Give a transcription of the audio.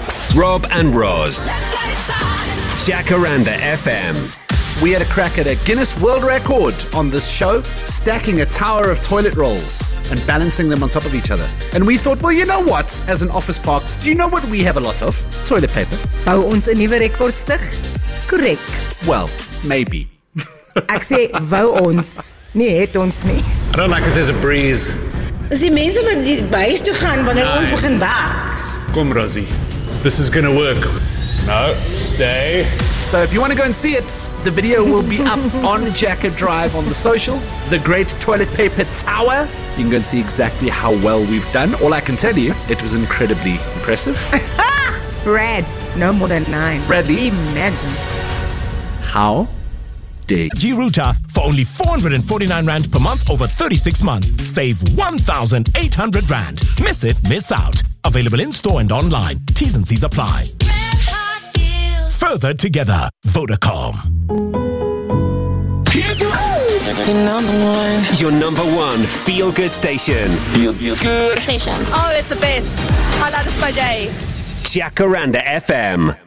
Rob and Roz. Jacaranda FM. We had a crack at a Guinness World Record on this show, stacking a tower of toilet rolls and balancing them on top of each other. And we thought, well, you know what? As an office park, do you know what we have a lot of? Toilet paper. Bou ons 'n nuwe rekordstig? Korrek. Well, maybe. Ek sê wou ons, nie het ons nie. I don't like it, there's a breeze. Dis die mense wat die huis toe gaan wanneer ons begin werk. Kom, Rosie. This is gonna work. No, stay. So if you want to go and see it, the video will be up on Jacker Drive on the socials. The Great Toilet Paper Tower. You can go and see exactly how well we've done. All I can tell you, it was incredibly impressive. Brad, no more than 9. Bradley. Imagine. How dare G-Router for only 449 Rand per month over 36 months. Save 1,800 Rand. Miss it, miss out. Available in store and online. T's and C's apply. Further together. Vodacom. Your number one feel-good station. Feel good station. Oh, it's the best. I love it by day. Jacaranda FM.